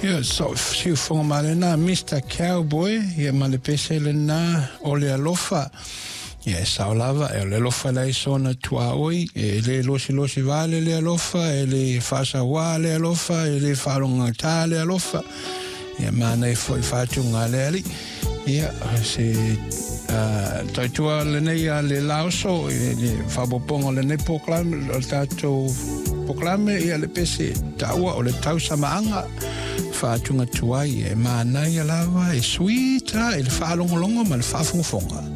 Ia so siu fonga malena Mr. Cowboy ia male pese lena o le alofa. Ia sao lava e le alofa lai sona tua oi e le losi vale le alofa e le fasa wa le alofa e le falonga ta le alofa. Ia mana e foi fatunga le ali. Ia se taitua le nei a le lauso e le faboponga le nei poklame o tatou poklame ia le pese taua o le tau samaanga fatunga tuai e mana ia lava e suita e le falongolongo ma le fafonga.